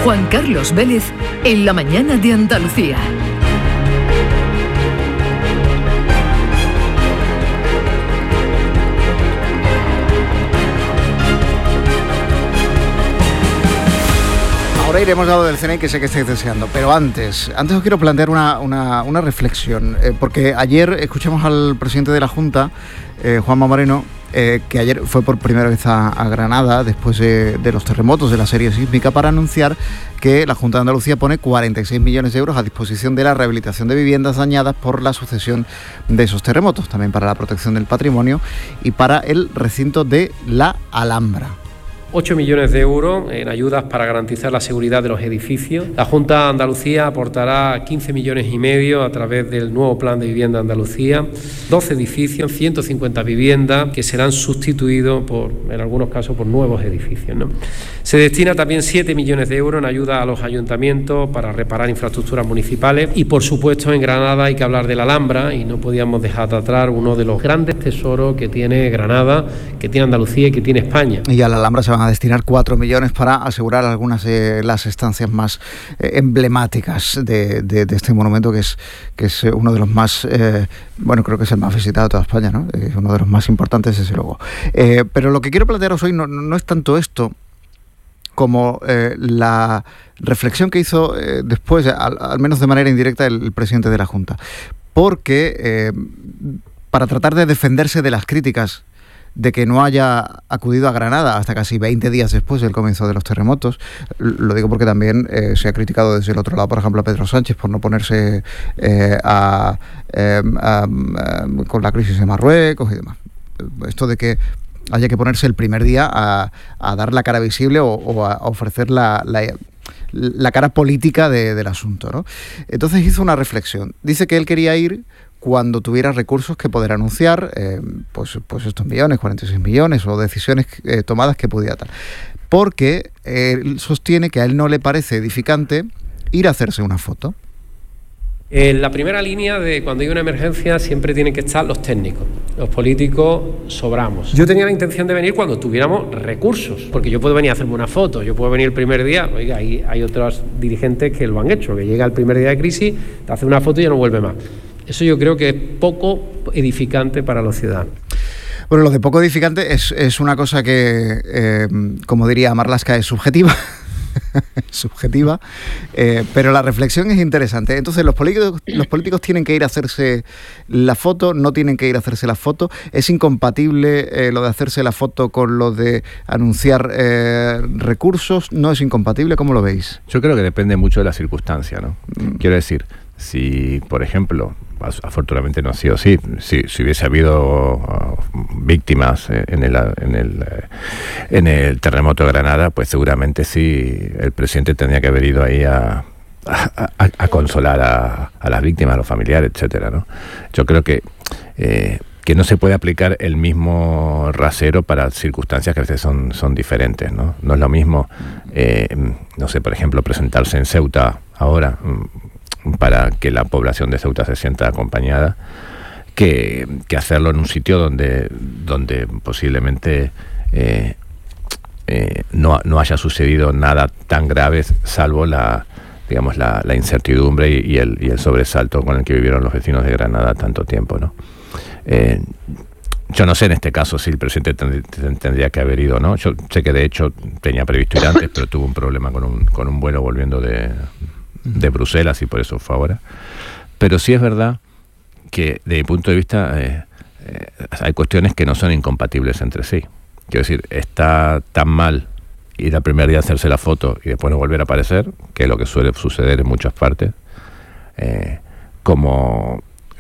Juan Carlos Vélez, en la mañana de Andalucía. Ahora iremos a lo del CNI, que sé que estáis deseando, pero antes os quiero plantear una reflexión, porque ayer escuchamos al presidente de la Junta, Juanma Moreno, que ayer fue por primera vez a Granada después de los terremotos, de la serie sísmica, para anunciar que la Junta de Andalucía pone 46 millones de euros a disposición de la rehabilitación de viviendas dañadas por la sucesión de esos terremotos, también para la protección del patrimonio y para el recinto de la Alhambra. 8 millones de euros en ayudas para garantizar la seguridad de los edificios. La Junta de Andalucía aportará 15 millones y medio a través del nuevo Plan de Vivienda Andalucía, 12 edificios, 150 viviendas que serán sustituidos en algunos casos por nuevos edificios, ¿no? Se destina también 7 millones de euros en ayuda a los ayuntamientos para reparar infraestructuras municipales y, por supuesto, en Granada hay que hablar de la Alhambra y no podíamos dejar de atrás uno de los grandes tesoros que tiene Granada, que tiene Andalucía y que tiene España. Y a la Alhambra se van a destinar 4 millones para asegurar algunas de las estancias más emblemáticas de este monumento, que es uno de los más, creo que es el más visitado de toda España, ¿no? Uno de los más importantes, desde luego. Pero lo que quiero plantearos hoy no es tanto esto como la reflexión que hizo después, al menos de manera indirecta, el presidente de la Junta. Porque para tratar de defenderse de las críticas de que no haya acudido a Granada hasta casi 20 días después del comienzo de los terremotos. Lo digo porque también se ha criticado desde el otro lado, por ejemplo, a Pedro Sánchez por no ponerse con la crisis de Marruecos y demás. Esto de que haya que ponerse el primer día a dar la cara visible o a ofrecer la cara política del asunto, ¿no? Entonces hizo una reflexión. Dice que él quería ir cuando tuviera recursos que poder anunciar, pues estos millones, 46 millones, o decisiones tomadas que pudiera tal. Porque él sostiene que a él no le parece edificante ir a hacerse una foto. En la primera línea de cuando hay una emergencia siempre tienen que estar los técnicos. Los políticos sobramos. Yo tenía la intención de venir cuando tuviéramos recursos, porque yo puedo venir a hacerme una foto, yo puedo venir el primer día. Oiga, hay otros dirigentes que lo han hecho, que llega el primer día de crisis, te hace una foto y ya no vuelve más. Eso yo creo que es poco edificante para los ciudadanos. Bueno, lo de poco edificante es una cosa que, como diría Marlaska, es subjetiva. subjetiva, pero la reflexión es interesante. Entonces, los políticos tienen que ir a hacerse la foto, no tienen que ir a hacerse la foto. ¿Es incompatible lo de hacerse la foto con lo de anunciar recursos? ¿No es incompatible? ¿Cómo lo veis? Yo creo que depende mucho de la circunstancia, ¿no? Quiero decir, si, por ejemplo, afortunadamente no ha sido así, si hubiese habido víctimas en el terremoto de Granada, pues seguramente sí, el presidente tendría que haber ido ahí a consolar a las víctimas, a los familiares, etcétera, ¿no? Yo creo que no se puede aplicar el mismo rasero para circunstancias que a veces son diferentes, ¿no? No es lo mismo, no sé, por ejemplo, presentarse en Ceuta ahora para que la población de Ceuta se sienta acompañada, que hacerlo en un sitio donde posiblemente no haya sucedido nada tan grave, salvo la incertidumbre y el sobresalto con el que vivieron los vecinos de Granada tanto tiempo, ¿no? Yo no sé en este caso si el presidente tendría que haber ido o no. Yo sé que de hecho tenía previsto ir antes, pero tuvo un problema con un vuelo volviendo de Bruselas y por eso fue ahora. Pero sí es verdad que desde mi punto de vista hay cuestiones que no son incompatibles entre sí. Quiero decir, está tan mal ir al primer día a hacerse la foto y después no volver a aparecer, que es lo que suele suceder en muchas partes, como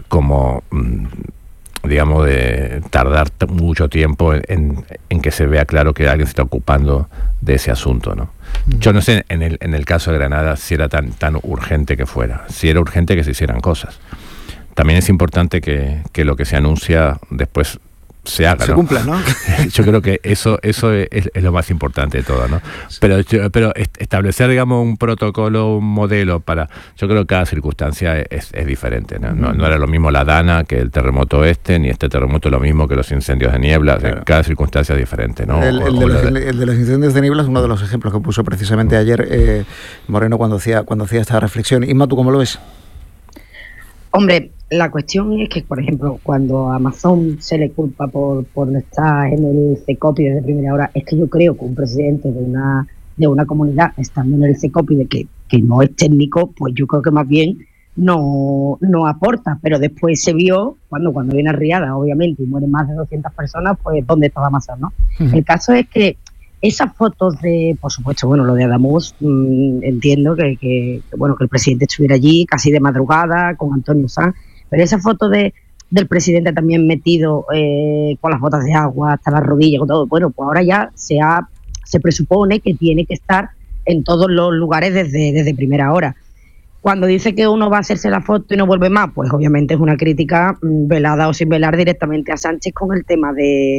digamos, de tardar mucho tiempo en que se vea claro que alguien se está ocupando de ese asunto, ¿no? Yo no sé en el caso de Granada si era tan urgente que fuera, si era urgente que se hicieran cosas. También es importante que lo que se anuncia después se haga, se ¿no? cumpla, ¿no? Yo creo que eso es lo más importante de todo, ¿no? Pero establecer, digamos, un protocolo, un modelo para... Yo creo que cada circunstancia es diferente, ¿no? No era lo mismo la Dana que el terremoto ni este terremoto lo mismo que los incendios de niebla. Claro. Cada circunstancia es diferente, ¿no? El de los incendios de niebla es uno de los ejemplos que puso precisamente ayer Moreno cuando hacía esta reflexión. Inma, ¿tú cómo lo ves? Hombre, la cuestión es que, por ejemplo, cuando a Amazon se le culpa por no estar en el CECOPI desde primera hora, es que yo creo que un presidente de una comunidad estando en el CECOPI de que no es técnico, pues yo creo que más bien no aporta. Pero después se vio, cuando viene riada, obviamente, y mueren más de 200 personas, pues ¿dónde estaba Amazon, no? El caso es que esas fotos de, por supuesto, bueno, lo de Adamuz, entiendo que el presidente estuviera allí casi de madrugada con Antonio Sanz, pero esa foto del presidente también metido con las botas de agua hasta las rodillas, con todo, bueno, pues ahora ya se presupone que tiene que estar en todos los lugares desde primera hora. Cuando dice que uno va a hacerse la foto y no vuelve más, pues obviamente es una crítica velada o sin velar directamente a Sánchez con el tema de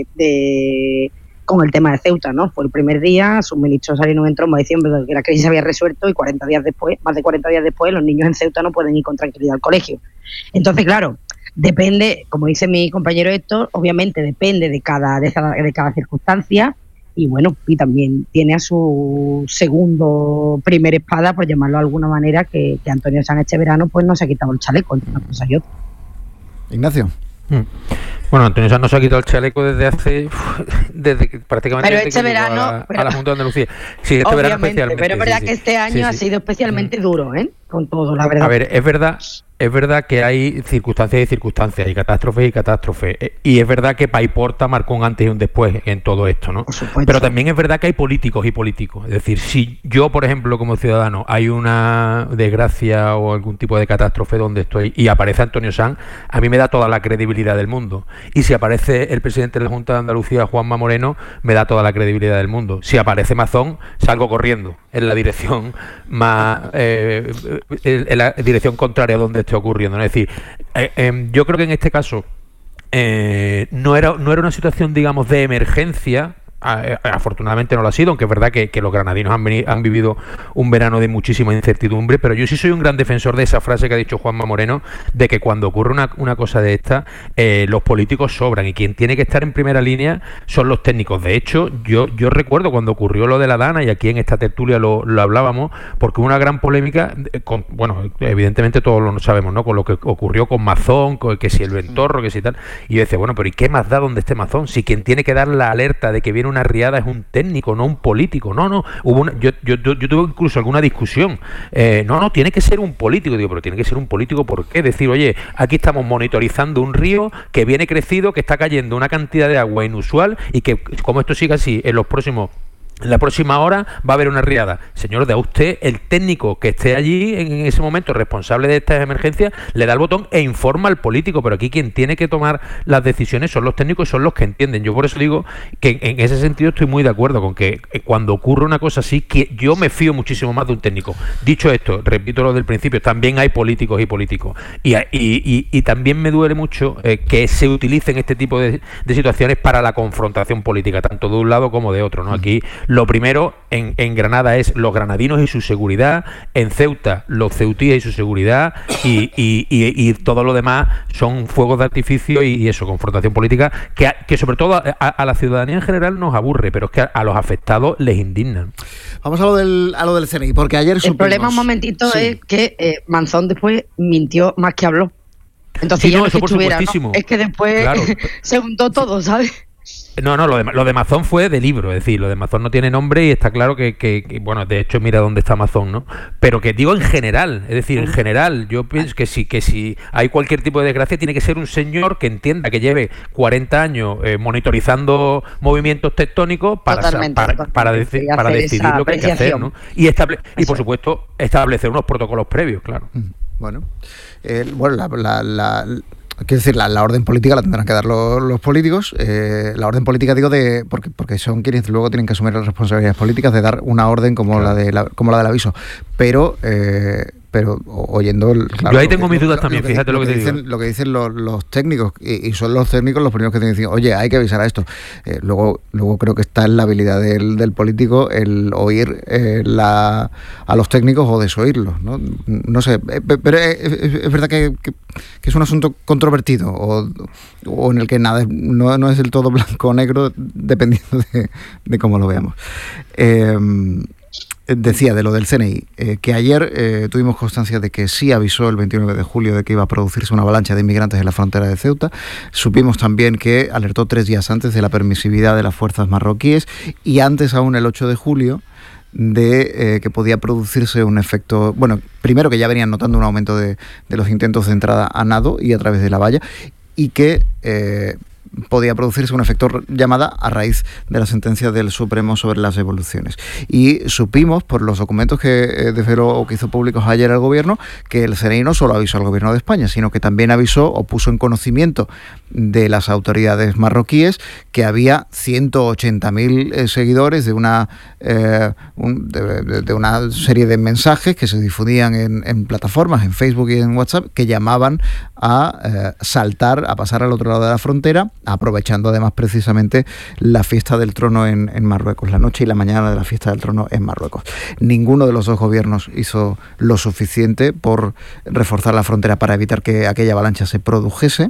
Ceuta, ¿no? Fue el primer día, sus ministros salieron en tromba diciendo que la crisis se había resuelto y más de 40 días después, los niños en Ceuta no pueden ir con tranquilidad al colegio. Entonces, claro, depende, como dice mi compañero Héctor, obviamente depende de cada circunstancia y bueno, y también tiene a su primer espada, por llamarlo de alguna manera, que Antonio Sanz este verano pues no se ha quitado el chaleco, entre una cosa y otra. Ignacio. Bueno, Antonio Sanz no se ha quitado el chaleco desde que prácticamente pero este verano a la Junta de Andalucía. Sí, este verano especialmente. Pero es verdad que este año ha sido especialmente duro, con todo, la verdad. A ver, es verdad que hay circunstancias y circunstancias, y catástrofes y catástrofes. Y es verdad que Paiporta marcó un antes y un después en todo esto, ¿no? Pero también es verdad que hay políticos y políticos. Es decir, si yo, por ejemplo, como ciudadano, hay una desgracia o algún tipo de catástrofe donde estoy y aparece Antonio Sanz, a mí me da toda la credibilidad del mundo. Y si aparece el presidente de la Junta de Andalucía, Juanma Moreno, me da toda la credibilidad del mundo. Si aparece Mazón, salgo corriendo en la dirección en la dirección contraria a donde esté ocurriendo, ¿no? Es decir, yo creo que en este caso no era una situación, digamos, de emergencia. Afortunadamente no lo ha sido, aunque es verdad que los granadinos han vivido un verano de muchísima incertidumbre, pero yo sí soy un gran defensor de esa frase que ha dicho Juanma Moreno, de que cuando ocurre una cosa de esta, los políticos sobran y quien tiene que estar en primera línea son los técnicos. De hecho, yo recuerdo cuando ocurrió lo de la Dana, y aquí en esta tertulia lo hablábamos, porque hubo una gran polémica, evidentemente todos lo sabemos, ¿no? Con lo que ocurrió con Mazón, que si el Ventorro, que si tal, y yo decía, bueno, pero ¿y qué más da donde esté Mazón? Si quien tiene que dar la alerta de que viene una riada es un técnico, no un político. Yo tuve incluso alguna discusión. Tiene que ser un político. Digo, pero tiene que ser un político, ¿por qué? Decir, oye, aquí estamos monitorizando un río que viene crecido, que está cayendo una cantidad de agua inusual y que, como esto siga así, en la próxima hora va a haber una riada. Señor, da usted, el técnico que esté allí en ese momento responsable de estas emergencias, le da el botón e informa al político, pero aquí quien tiene que tomar las decisiones son los técnicos y son los que entienden. Yo por eso digo que en ese sentido estoy muy de acuerdo con que cuando ocurre una cosa así, que yo me fío muchísimo más de un técnico. Dicho esto, repito lo del principio, también hay políticos y políticos. Y también me duele mucho que se utilicen este tipo de situaciones para la confrontación política, tanto de un lado como de otro, ¿no? Aquí lo primero en Granada es los granadinos y su seguridad, en Ceuta los ceutíes y su seguridad, y todo lo demás son fuegos de artificio y eso, confrontación política, que sobre todo a la ciudadanía en general nos aburre, pero es que a los afectados les indignan. Vamos a lo del CNI, porque ayer el problema un momentito es que Manzón después mintió más que habló. Entonces ya no eso por supuestísimo. ¿No? Es que después se juntó todo, ¿sabes? No, lo de Mazón fue de libro, es decir, lo de Mazón no tiene nombre y está claro que bueno, de hecho mira dónde está Mazón, ¿no? Pero que digo en general, es decir, en general, yo pienso que si hay cualquier tipo de desgracia tiene que ser un señor que entienda, que lleve 40 años monitorizando movimientos tectónicos para decidir lo que hay que hacer, ¿no? Y por supuesto establecer unos protocolos previos, claro. Bueno, quiero decir, la orden política la tendrán que dar los políticos. La orden política, digo, porque son quienes luego tienen que asumir las responsabilidades políticas de dar una orden como la del aviso. Pero pero oyendo... Claro, yo ahí tengo mis dudas también, fíjate lo que te digo. Lo que dicen los técnicos, y son los técnicos los primeros que tienen que decir, oye, hay que avisar a esto. Luego creo que está en la habilidad del político el oír a los técnicos o desoírlos, ¿no? No sé, pero es verdad que es un asunto controvertido o en el que nada no es del todo blanco o negro, dependiendo de cómo lo veamos. Decía de lo del CNI, que ayer tuvimos constancia de que sí avisó el 29 de julio de que iba a producirse una avalancha de inmigrantes en la frontera de Ceuta. Supimos también que alertó 3 días antes de la permisividad de las fuerzas marroquíes y antes aún el 8 de julio de que podía producirse un efecto, bueno, primero que ya venían notando un aumento de los intentos de entrada a nado y a través de la valla, y que podía producirse un efecto llamada a raíz de la sentencia del Supremo sobre las devoluciones. Y supimos, por los documentos que desveló o que hizo públicos ayer el Gobierno, que el CNI no solo avisó al Gobierno de España, sino que también avisó o puso en conocimiento de las autoridades marroquíes que había 180.000 seguidores de una serie de mensajes que se difundían en plataformas, en Facebook y en WhatsApp, que llamaban a a pasar al otro lado de la frontera, aprovechando además precisamente la fiesta del trono en Marruecos, la noche y la mañana de la fiesta del trono en Marruecos. Ninguno de los dos gobiernos hizo lo suficiente por reforzar la frontera para evitar que aquella avalancha se produjese.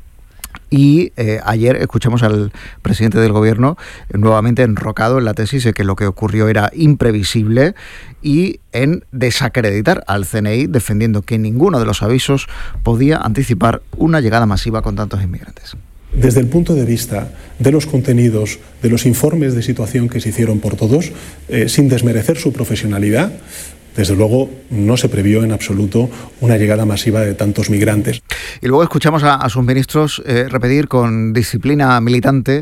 Y ayer escuchamos al presidente del Gobierno nuevamente enrocado en la tesis de que lo que ocurrió era imprevisible y en desacreditar al CNI, defendiendo que ninguno de los avisos podía anticipar una llegada masiva con tantos inmigrantes. Desde el punto de vista de los contenidos, de los informes de situación que se hicieron por todos, sin desmerecer su profesionalidad, desde luego no se previó en absoluto una llegada masiva de tantos migrantes. Y luego escuchamos a sus ministros repetir con disciplina militante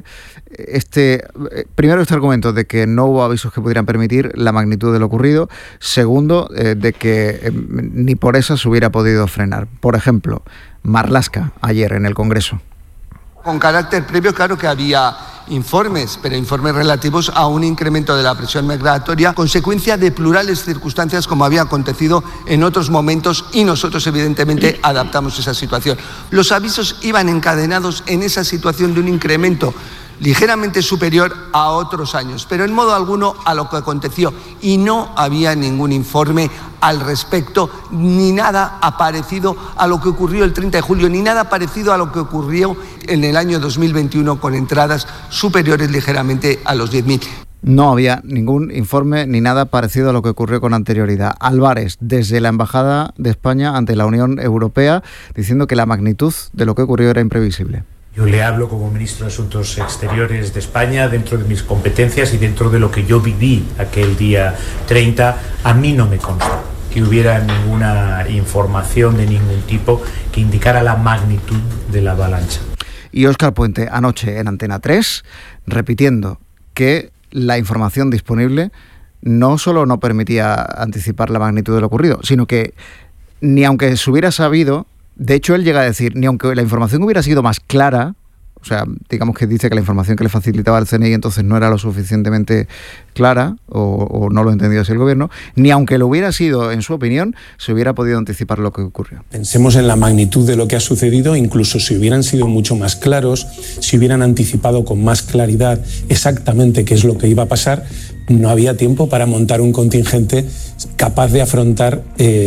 primero este argumento de que no hubo avisos que pudieran permitir la magnitud de lo ocurrido. Segundo, de que ni por esas se hubiera podido frenar. Por ejemplo, Marlaska ayer en el Congreso. Con carácter previo, claro que había informes, pero informes relativos a un incremento de la presión migratoria, consecuencia de plurales circunstancias como había acontecido en otros momentos, y nosotros evidentemente adaptamos esa situación. Los avisos iban encadenados en esa situación de un incremento ligeramente superior a otros años, pero en modo alguno a lo que aconteció, y no había ningún informe al respecto, ni nada parecido a lo que ocurrió el 30 de julio, ni nada parecido a lo que ocurrió en el año 2021 con entradas superiores ligeramente a los 10.000. No había ningún informe ni nada parecido a lo que ocurrió con anterioridad. Álvarez, desde la Embajada de España ante la Unión Europea, diciendo que la magnitud de lo que ocurrió era imprevisible. Yo le hablo como ministro de Asuntos Exteriores de España, dentro de mis competencias y dentro de lo que yo viví aquel día 30. A mí no me consta que hubiera ninguna información de ningún tipo que indicara la magnitud de la avalancha. Y Óscar Puente anoche en Antena 3, repitiendo que la información disponible no solo no permitía anticipar la magnitud de lo ocurrido, sino que ni aunque se hubiera sabido. De hecho, él llega a decir, ni aunque la información hubiera sido más clara, o sea, digamos que dice que la información que le facilitaba el CNI entonces no era lo suficientemente clara, o no lo entendió así el Gobierno, ni aunque lo hubiera sido, en su opinión, se hubiera podido anticipar lo que ocurrió. Pensemos en la magnitud de lo que ha sucedido, incluso si hubieran sido mucho más claros, si hubieran anticipado con más claridad exactamente qué es lo que iba a pasar, no había tiempo para montar un contingente capaz de afrontar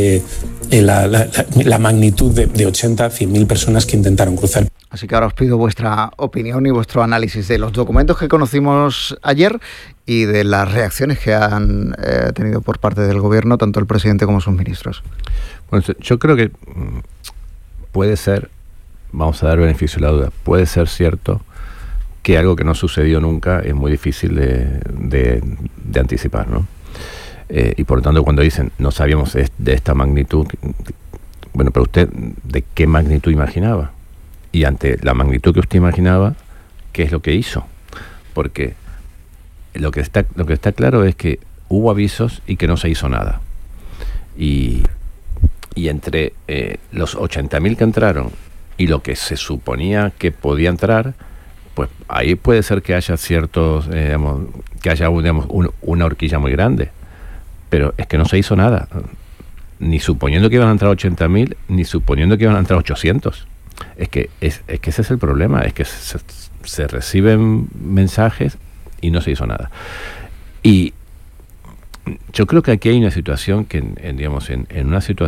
la magnitud de 80, 100.000 personas que intentaron cruzar. Así que ahora os pido vuestra opinión y vuestro análisis de los documentos que conocimos ayer y de las reacciones que han tenido por parte del Gobierno, tanto el presidente como sus ministros. Bueno, yo creo que puede ser, vamos a dar beneficio a la duda, puede ser cierto que algo que no sucedió nunca es muy difícil de anticipar, ¿no? Y por lo tanto, cuando dicen no sabíamos de esta magnitud, bueno, pero usted, ¿de qué magnitud imaginaba? Y ante la magnitud que usted imaginaba, ¿qué es lo que hizo? Porque lo que está claro es que hubo avisos y que no se hizo nada. Y entre los 80.000 que entraron y lo que se suponía que podía entrar, pues ahí puede ser que haya ciertos, que haya una horquilla muy grande. Pero es que no se hizo nada. ni suponiendo que iban a entrar 80.000, ni suponiendo que iban a entrar 800. Es que ese es el problema, es que se reciben mensajes y no se hizo nada. Y yo creo que aquí hay una situación que, en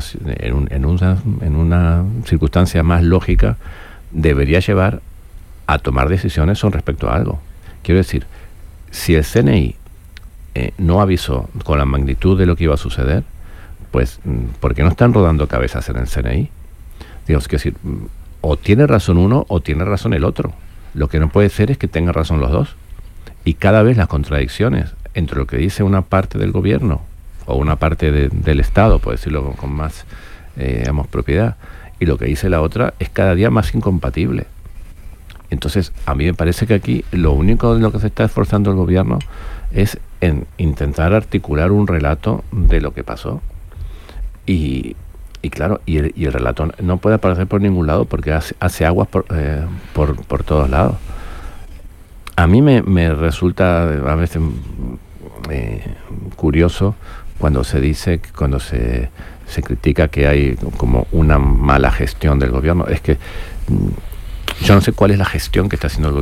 una circunstancia más lógica, debería llevar a tomar decisiones con respecto a algo. Quiero decir, si el CNI no avisó con la magnitud de lo que iba a suceder, pues, ¿por qué no están rodando cabezas en el CNI? Digamos, que decir, o tiene razón uno o tiene razón el otro. Lo que no puede ser es que tengan razón los dos. Y cada vez las contradicciones entre lo que dice una parte del gobierno o una parte del Estado, por decirlo con más propiedad, y lo que dice la otra es cada día más incompatible. Entonces, a mí me parece que aquí lo único en lo que se está esforzando el gobierno es en intentar articular un relato de lo que pasó. Y claro, y el relato no puede aparecer por ningún lado porque hace aguas por todos lados. A mí me resulta a veces curioso cuando se dice, cuando se critica que hay como una mala gestión del gobierno. Es que yo no sé cuál es la gestión que está haciendo el gobierno.